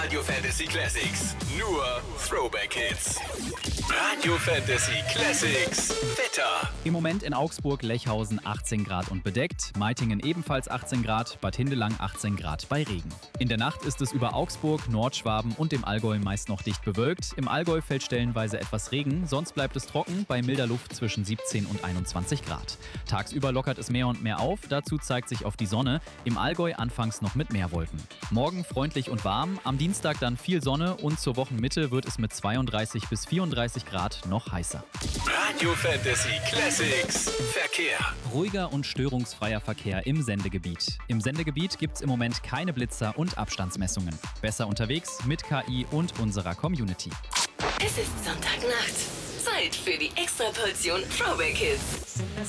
Radio Fantasy Classics. Nur Throwback Hits. Radio Fantasy Classics. Wetter. Im Moment in Augsburg-Lechhausen 18 Grad und bedeckt, Meitingen ebenfalls 18 Grad, Bad Hindelang 18 Grad bei Regen. In der Nacht ist es über Augsburg, Nordschwaben und dem Allgäu meist noch dicht bewölkt. Im Allgäu fällt stellenweise etwas Regen, sonst bleibt es trocken bei milder Luft zwischen 17 und 21 Grad. Tagsüber lockert es mehr und mehr auf, dazu zeigt sich oft die Sonne, im Allgäu anfangs noch mit mehr Wolken. Morgen freundlich und warm, am Dienstag dann viel Sonne und zur Wochenmitte wird es mit 32 bis 34 Grad noch heißer. Radio Fantasy Classics. Verkehr. Ruhiger und störungsfreier Verkehr im Sendegebiet. Im Sendegebiet gibt es im Moment keine Blitzer und Abstandsmessungen. Besser unterwegs mit KI und unserer Community. Es ist Sonntagnacht. Zeit für die Extraportion Throwback Hits.